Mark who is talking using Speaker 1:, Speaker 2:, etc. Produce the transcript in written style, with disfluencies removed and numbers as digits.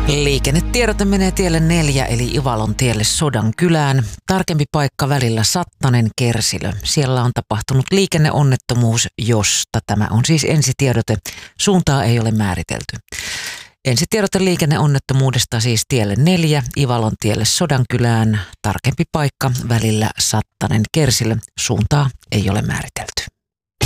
Speaker 1: Liikennetiedote menee tielle 4 eli Ivalon tielle Sodankylään. Tarkempi paikka välillä Sattanen Kersilö. Siellä on tapahtunut liikenneonnettomuus, josta tämä on siis ensitiedote. Suuntaa ei ole määritelty. Ensitiedote liikenneonnettomuudesta siis tielle 4 Ivalon tielle Sodankylään. Tarkempi paikka välillä Sattanen Kersilö. Suuntaa ei ole määritelty.